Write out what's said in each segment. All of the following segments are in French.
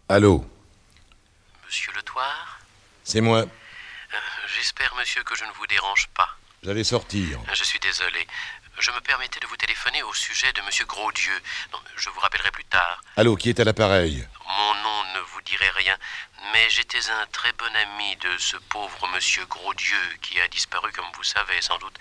Allô? Monsieur Le Thouars? C'est moi. J'espère, monsieur, que je ne vous dérange pas. J'allais sortir. Je suis désolé. Je me permettais de vous téléphoner au sujet de monsieur Grosdieu. Non, je vous rappellerai plus tard. Allô, qui est à l'appareil? Mon nom ne vous dirait rien, mais j'étais un très bon ami de ce pauvre monsieur Grosdieu qui a disparu, comme vous savez, sans doute.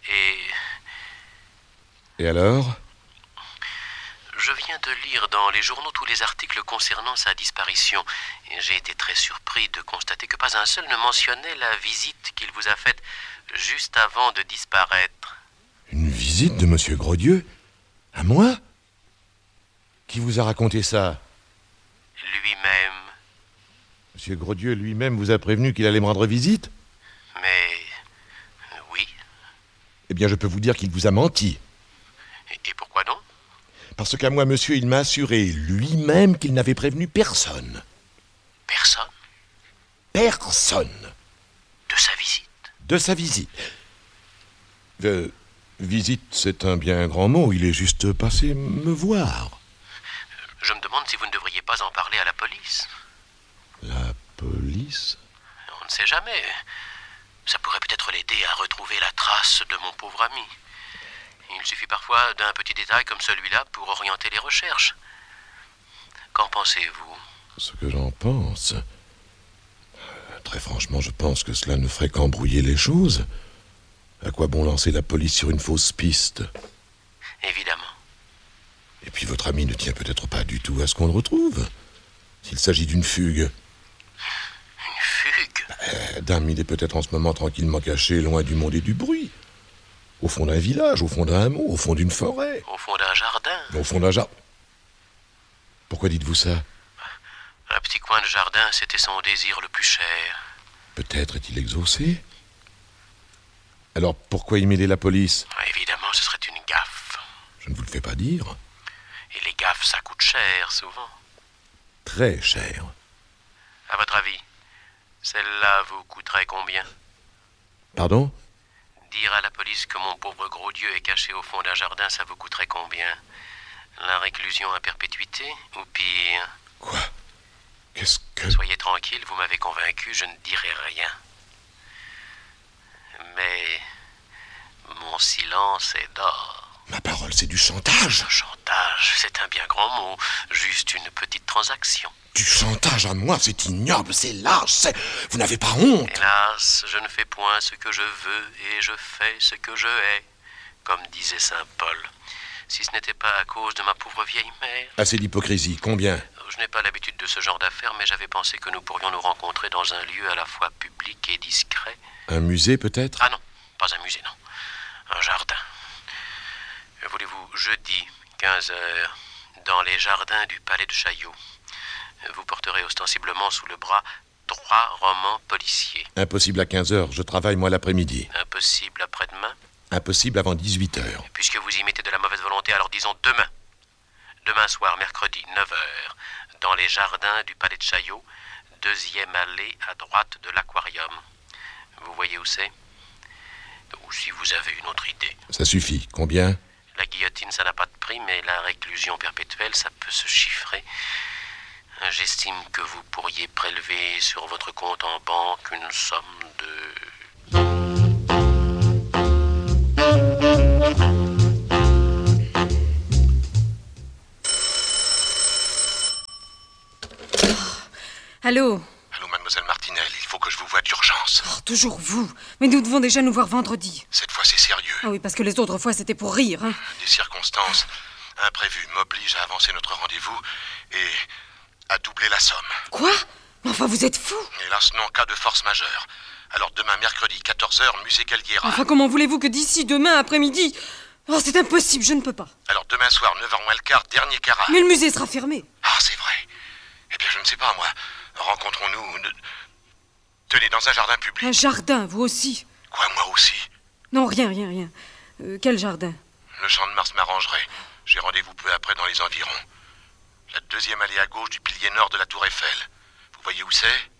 Et alors? Je viens de lire dans les journaux tous les articles concernant sa disparition. Et j'ai été très surpris de constater que pas un seul ne mentionnait la visite qu'il vous a faite juste avant de disparaître. Une visite de monsieur Grosdieu? À moi? Qui vous a raconté ça? Lui-même. Monsieur Grosdieu lui-même vous a prévenu qu'il allait me rendre visite? Mais... oui. Eh bien, je peux vous dire qu'il vous a menti. Et pourquoi donc? Parce qu'à moi, monsieur, il m'a assuré lui-même qu'il n'avait prévenu personne. Personne? Personne. De sa visite? De sa visite. Visite, c'est un bien grand mot. Il est juste passé me voir. Je me demande si vous ne devriez pas en parler à la police. La police? On ne sait jamais. Ça pourrait peut-être l'aider à retrouver la trace de mon pauvre ami. Il suffit parfois d'un petit détail comme celui-là pour orienter les recherches. Qu'en pensez-vous? Ce que j'en pense... Très franchement, je pense que cela ne ferait qu'embrouiller les choses. À quoi bon lancer la police sur une fausse piste? Évidemment. Et puis votre ami ne tient peut-être pas du tout à ce qu'on le retrouve. S'il s'agit d'une fugue. Une fugue? Dame, il est peut-être en ce moment tranquillement caché, loin du monde et du bruit. Au fond d'un village, au fond d'un hameau, au fond d'une forêt. Au fond d'un jardin? Au fond d'un jardin. Pourquoi dites-vous ça? Un petit coin de jardin, c'était son désir le plus cher. Peut-être est-il exaucé? Alors pourquoi y mêler la police? Évidemment, ce serait une gaffe. Je ne vous le fais pas dire. Et les gaffes, ça coûte cher, souvent. Très cher. À votre avis, celle-là vous coûterait combien? Pardon? Dire à la police que mon pauvre Grosdieu est caché au fond d'un jardin, ça vous coûterait combien? La réclusion à perpétuité, ou pire? Quoi? Qu'est-ce que... Soyez tranquille, vous m'avez convaincu, je ne dirai rien. Mais mon silence est d'or. Ma parole, c'est du chantage. Le chantage, c'est un bien grand mot. Juste une petite transaction. Du chantage à moi, c'est ignoble, c'est lâche, c'est... Vous n'avez pas honte. Hélas, je ne fais point ce que je veux et je fais ce que je hais, comme disait saint Paul. Si ce n'était pas à cause de ma pauvre vieille mère... Assez d'hypocrisie, combien? Je n'ai pas l'habitude de ce genre d'affaires, mais j'avais pensé que nous pourrions nous rencontrer dans un lieu à la fois public et discret. Un musée, peut-être? Ah non, pas un musée, non. Un jardin. Voulez-vous, jeudi, 15h, dans les jardins du palais de Chaillot. Vous porterez ostensiblement sous le bras 3 romans policiers. Impossible à 15h, je travaille moi l'après-midi. Impossible après-demain? Impossible avant 18h. Puisque vous y mettez de la mauvaise volonté, alors disons demain. Demain soir, mercredi, 9h, dans les jardins du palais de Chaillot, 2e allée à droite de l'aquarium. Vous voyez où c'est? Ou si vous avez une autre idée. Ça suffit. Combien? La guillotine, ça n'a pas de prix, mais la réclusion perpétuelle, ça peut se chiffrer. J'estime que vous pourriez prélever sur votre compte en banque une somme de... Allô? Allô, mademoiselle Martinel, il faut que je vous voie d'urgence. Oh, toujours vous. Mais nous devons déjà nous voir vendredi. Cette fois, c'est sérieux. Ah oui, parce que les autres fois, c'était pour rire, hein. Des circonstances imprévues m'obligent à avancer notre rendez-vous et à doubler la somme. Quoi? Mais enfin, vous êtes fou. Hélas, non, cas de force majeure. Alors demain, mercredi, 14h, musée Galliera. Enfin, comment voulez-vous que d'ici demain après-midi... Oh, c'est impossible, je ne peux pas. Alors demain soir, 9h moins le quart, dernier carat. Mais le musée sera fermé. Ah, c'est vrai. Eh bien, je ne sais pas, moi. Rencontrons-nous... Tenez, dans un jardin public. Un jardin, vous aussi. Quoi, moi aussi? Non, rien. Quel jardin? Le champ de Mars m'arrangerait. J'ai rendez-vous peu après dans les environs. La 2e allée à gauche du pilier nord de la tour Eiffel. Vous voyez où c'est?